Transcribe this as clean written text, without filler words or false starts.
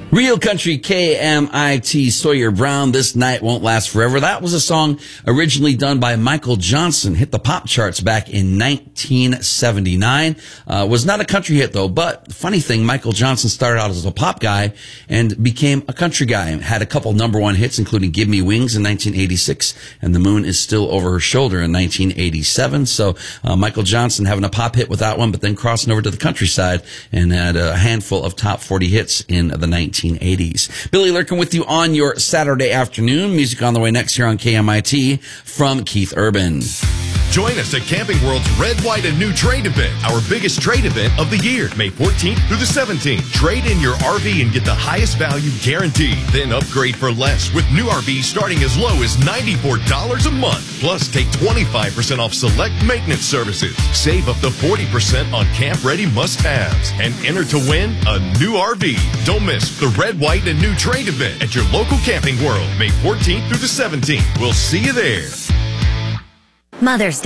Real Country KMIT Sawyer Brown, This Night Won't Last Forever. That was a song originally done by Michael Johnson, hit the pop charts back in 1979. Was not a country hit though, but funny thing, Michael Johnson started out as a pop guy and became a country guy and had a couple number one hits, including Give Me Wings in 1986 and The Moon Is Still Over Her Shoulder in 1987. So Michael Johnson having a pop hit with that one, but then crossing over to the countryside and had a handful of top 40 hits in the 1980s. Billy Lurkin with you on your Saturday afternoon. Music on the way next here on KMIT from Keith Urban. Join us at Camping World's Red, White, and New Trade event, our biggest trade event of the year, May 14th through the 17th. Trade in your RV and get the highest value guaranteed. Then upgrade for less with new RVs starting as low as $94 a month. Plus, take 25% off select maintenance services. Save up to 40% on camp-ready must-haves. And enter to win a new RV. Don't miss the Red, White, and New Trade event at your local Camping World, May 14th through the 17th. We'll see you there. Mother's Day.